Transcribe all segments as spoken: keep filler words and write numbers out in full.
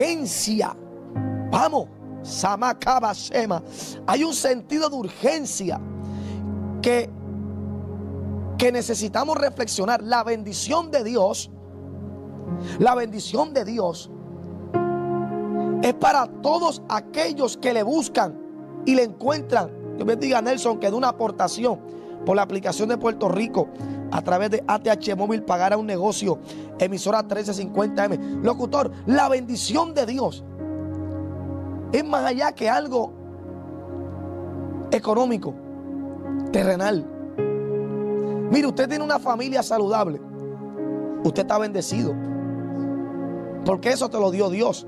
urgencia. Vamos, Samakaba Shema. Hay un sentido de urgencia que, que necesitamos reflexionar. La bendición de Dios, la bendición de Dios es para todos aquellos que le buscan y le encuentran. Dios bendiga a Nelson, que de una aportación por la aplicación de Puerto Rico a través de A T H Móvil pagara un negocio, emisora trece cincuenta M. Locutor, la bendición de Dios es más allá que algo económico, terrenal. Mire, usted tiene una familia saludable, usted está bendecido, porque eso te lo dio Dios.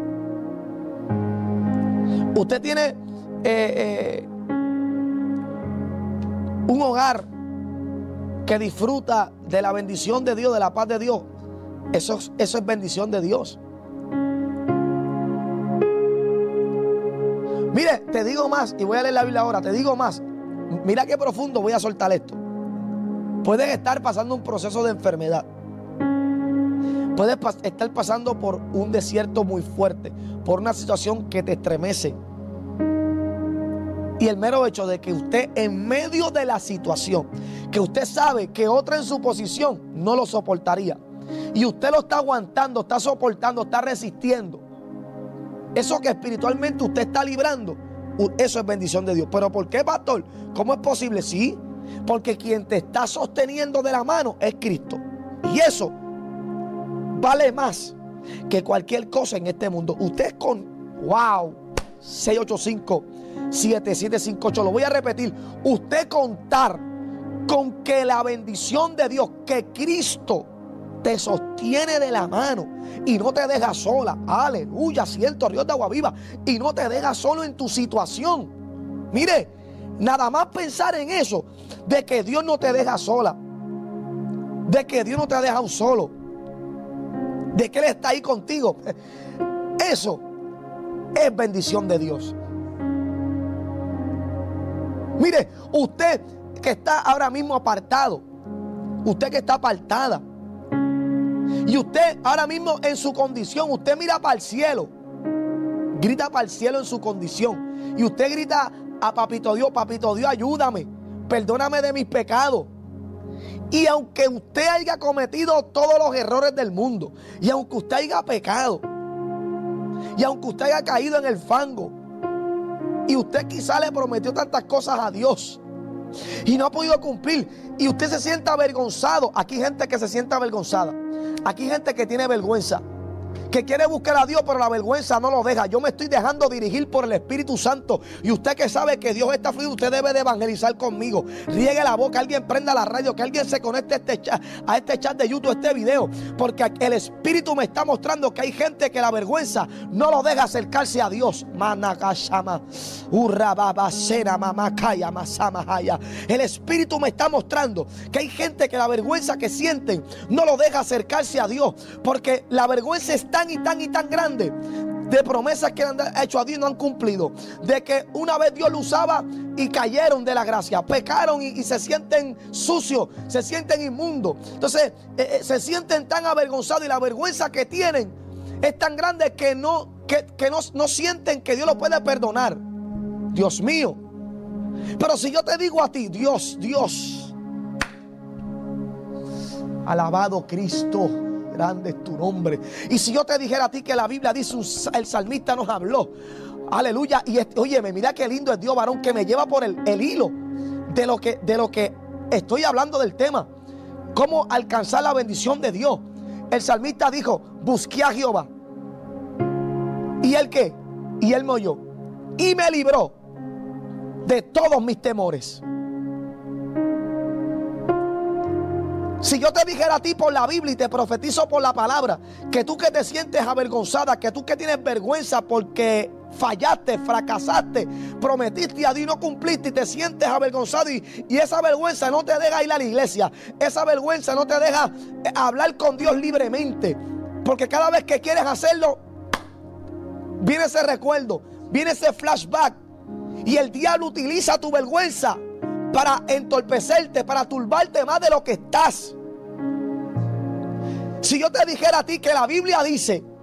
Usted tiene eh, eh, un hogar que disfruta de la bendición de Dios, de la paz de Dios. Eso, eso es bendición de Dios. Mire, te digo más, y voy a leer la Biblia ahora, te digo más. Mira qué profundo, voy a soltar esto. Puedes estar pasando un proceso de enfermedad. Puedes pas- estar pasando por un desierto muy fuerte, por una situación que te estremece. Y el mero hecho de que usted, en medio de la situación, que usted sabe que otra en su posición no lo soportaría, y usted lo está aguantando, está soportando, está resistiendo, eso que espiritualmente usted está librando, eso es bendición de Dios. ¿Pero por qué, pastor? ¿Cómo es posible? Sí, porque quien te está sosteniendo de la mano es Cristo. Y eso vale más que cualquier cosa en este mundo. Usted con, wow, seis ocho cinco, siete siete cinco ocho, lo voy a repetir. Usted contar con que la bendición de Dios, que Cristo te sostiene de la mano y no te deja sola. Aleluya, cierto, río de agua viva. Y no te deja solo en tu situación. Mire, nada más pensar en eso, de que Dios no te deja sola, de que Dios no te ha dejado solo, de que Él está ahí contigo. Eso es bendición de Dios. Mire, usted que está ahora mismo apartado, usted que está apartada, y usted ahora mismo en su condición, usted mira para el cielo, grita para el cielo en su condición, y usted grita a Papito Dios: Papito Dios, ayúdame, perdóname de mis pecados. Y aunque usted haya cometido todos los errores del mundo, y aunque usted haya pecado, y aunque usted haya caído en el fango, y usted quizá le prometió tantas cosas a Dios y no ha podido cumplir, y usted se sienta avergonzado. Aquí hay gente que se siente avergonzada. Aquí hay gente que tiene vergüenza, que quiere buscar a Dios, pero la vergüenza no lo deja. Yo me estoy dejando dirigir por el Espíritu Santo, y usted que sabe que Dios está fluido, usted debe de evangelizar conmigo. Riegue la boca, alguien prenda la radio, que alguien se conecte a este chat, a este chat de YouTube, a este video, porque el Espíritu me está mostrando que hay gente que la vergüenza no lo deja acercarse a Dios. El Espíritu me está mostrando que hay gente que la vergüenza que sienten no lo deja acercarse a Dios, porque la vergüenza es tan y tan y tan grande, de promesas que han hecho a Dios y no han cumplido, de que una vez Dios lo usaba y cayeron de la gracia, pecaron y, y se sienten sucios, se sienten inmundos. Entonces eh, eh, se sienten tan avergonzados, y la vergüenza que tienen es tan grande que no, que, que no, no sienten que Dios lo puede perdonar. Dios mío. Pero si yo te digo a ti: Dios, Dios, alabado Cristo, grande es tu nombre. Y si yo te dijera a ti que la Biblia dice, el salmista nos habló, aleluya, y óyeme, mira qué lindo es Dios, varón, que me lleva por el, el hilo de lo, que, de lo que estoy hablando del tema, cómo alcanzar la bendición de Dios. El salmista dijo: busqué a Jehová, ¿y él qué? Y él me oyó y me libró de todos mis temores. Si yo te dijera a ti por la Biblia y te profetizo por la palabra, que tú que te sientes avergonzada, que tú que tienes vergüenza porque fallaste, fracasaste, prometiste a Dios y no cumpliste, y te sientes avergonzado, y, y esa vergüenza no te deja ir a la iglesia, esa vergüenza no te deja hablar con Dios libremente, porque cada vez que quieres hacerlo, viene ese recuerdo, viene ese flashback, y el diablo utiliza tu vergüenza para entorpecerte, para turbarte más de lo que estás. Si yo te dijera a ti que la Biblia dice